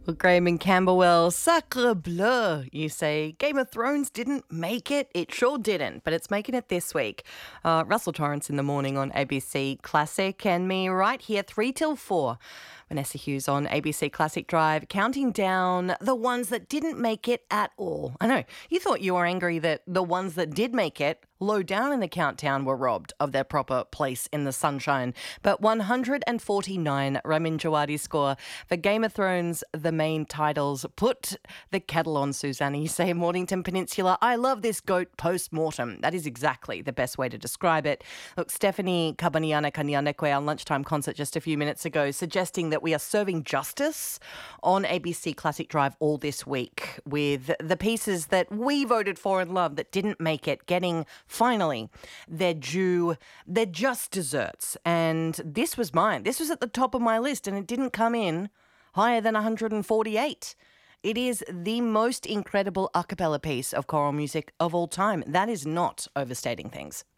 Well, Graham and Camberwell, sacre bleu, you say. Game of Thrones didn't make it. It sure didn't, but it's making it this week. Russell Torrance in the morning on ABC Classic, and me right here, 3 till 4. Vanessa Hughes on ABC Classic Drive, counting down the ones that didn't make it at all. I know, you thought you were angry that the ones that did make it low down in the countdown were robbed of their proper place in the sunshine. But 149, Ramin Djawadi's score for Game of Thrones, the main titles, put the kettle on, Suzanne. You say, Mornington Peninsula, I love this goat post-mortem. That is exactly the best way to describe it. Look, Stephanie Kabanyana Kanyanekwe on Lunchtime Concert just a few minutes ago, suggesting that we are serving justice on ABC Classic Drive all this week with the pieces that we voted for and loved that didn't make it, getting finally their due, their just desserts. And this was mine. This was at the top of my list, and it didn't come in higher than 148. It is the most incredible a cappella piece of choral music of all time. That is not overstating things.